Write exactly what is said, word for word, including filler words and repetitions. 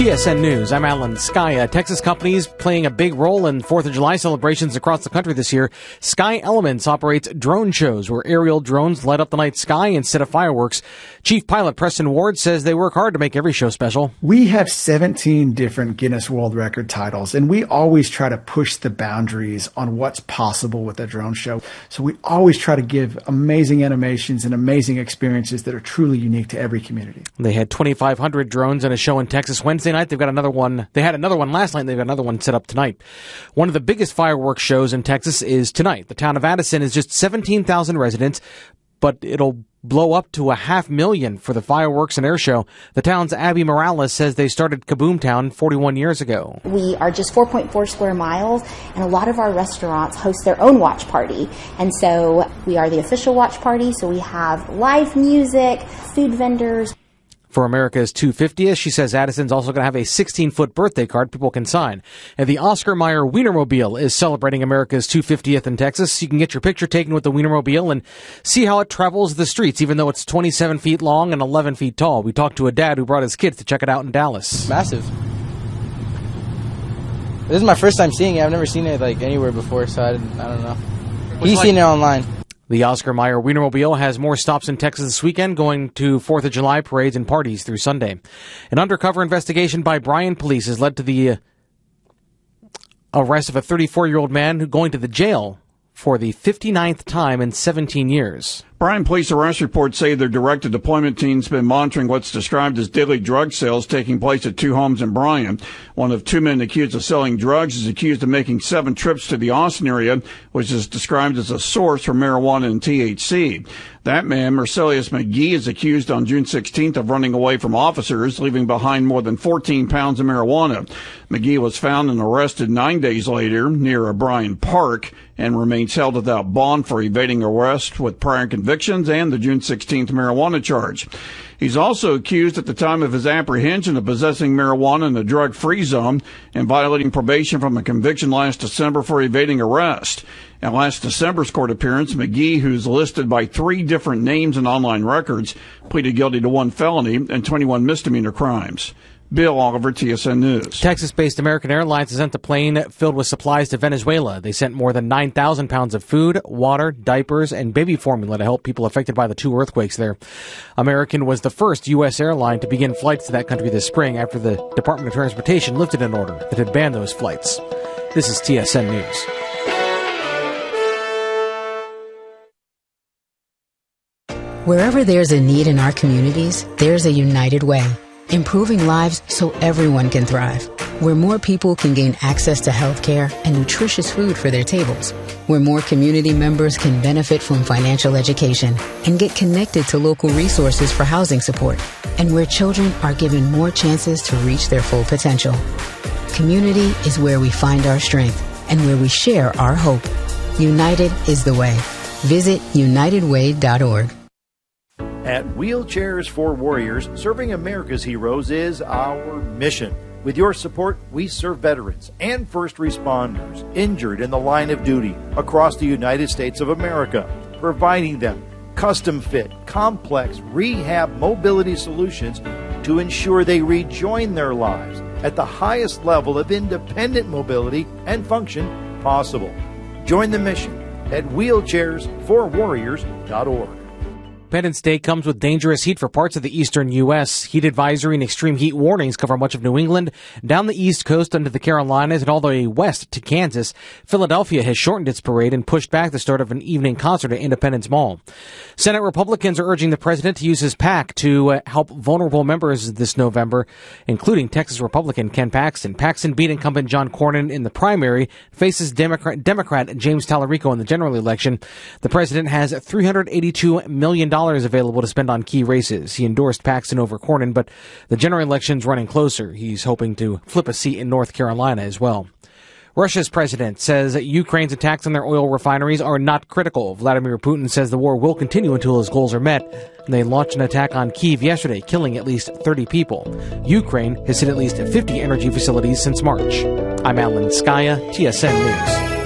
T S N News, I'm Alan Skya. Texas companies playing a big role in fourth of July celebrations across the country this year. Sky Elements operates drone shows where aerial drones light up the night sky instead of fireworks. Chief pilot Preston Ward says they work hard to make every show special. We have seventeen different Guinness World Record titles, and we always try to push the boundaries on what's possible with a drone show. So we always try to give amazing animations and amazing experiences that are truly unique to every community. They had twenty-five hundred drones in a show in Texas Wednesday night. They've got another one. They had another one last night. And they've got another one set up tonight. One of the biggest fireworks shows in Texas is tonight. The town of Addison is just seventeen thousand residents, but it'll blow up to a half million for the fireworks and air show. The town's Abby Morales says they started Kaboom Town forty-one years ago. We are just four point four square miles, and a lot of our restaurants host their own watch party. And so we are the official watch party, so we have live music, food vendors. For America's two hundred fiftieth, she says Addison's also going to have a sixteen-foot birthday card people can sign. And the Oscar Mayer Wienermobile is celebrating America's two hundred fiftieth in Texas. You can get your picture taken with the Wienermobile and see how it travels the streets, even though it's twenty-seven feet long and eleven feet tall. We talked to a dad who brought his kids to check it out in Dallas. Massive. This is my first time seeing it. I've never seen it like anywhere before, so I, I don't know. He's like- seen it online. The Oscar Mayer Wienermobile has more stops in Texas this weekend, going to fourth of July parades and parties through Sunday. An undercover investigation by Bryan police has led to the uh, arrest of a thirty-four-year-old man who going to the jail for the fifty-ninth time in seventeen years. Bryan police arrest reports say their directed deployment team's been monitoring what's described as daily drug sales taking place at two homes in Bryan. One of two men accused of selling drugs is accused of making seven trips to the Austin area, which is described as a source for marijuana and T H C. That man, Marcellus McGee, is accused on June sixteenth of running away from officers, leaving behind more than fourteen pounds of marijuana. McGee was found and arrested nine days later near a Bryan Park and remains held without bond for evading arrest with prior convictions and the June sixteenth marijuana charge. He's also accused at the time of his apprehension of possessing marijuana in a drug-free zone and violating probation from a conviction last December for evading arrest. At last December's court appearance, McGee, who's listed by three different names in online records, pleaded guilty to one felony and twenty-one misdemeanor crimes. Bill Oliver, T S N News. Texas-based American Airlines has sent a plane filled with supplies to Venezuela. They sent more than nine thousand pounds of food, water, diapers, and baby formula to help people affected by the two earthquakes there. American was the first U S airline to begin flights to that country this spring after the Department of Transportation lifted an order that had banned those flights. This is T S N News. Wherever there's a need in our communities, there's a United Way. Improving lives so everyone can thrive. Where more people can gain access to health care and nutritious food for their tables. Where more community members can benefit from financial education and get connected to local resources for housing support. And where children are given more chances to reach their full potential. Community is where we find our strength and where we share our hope. United is the way. Visit united way dot org. At Wheelchairs for Warriors, serving America's heroes is our mission. With your support, we serve veterans and first responders injured in the line of duty across the United States of America, providing them custom-fit, complex rehab mobility solutions to ensure they rejoin their lives at the highest level of independent mobility and function possible. Join the mission at wheelchairs for warriors dot org. Independence Day comes with dangerous heat for parts of the eastern U S. Heat advisory and extreme heat warnings cover much of New England, down the East Coast into the Carolinas, and all the way west to Kansas. Philadelphia has shortened its parade and pushed back the start of an evening concert at Independence Mall. Senate Republicans are urging the president to use his PAC to uh, help vulnerable members this November, including Texas Republican Ken Paxton. Paxton beat incumbent John Cornyn in the primary, faces Democrat, Democrat James Tallarico in the general election. The president has three hundred eighty-two million dollars available to spend on key races. He endorsed Paxton over Cornyn, but the general election's running closer. He's hoping to flip a seat in North Carolina as well. Russia's president says that Ukraine's attacks on their oil refineries are not critical. Vladimir Putin says the war will continue until his goals are met. They launched an attack on Kyiv yesterday, killing at least thirty people. Ukraine has hit at least fifty energy facilities since March. I'm Alan Skya, T S N News.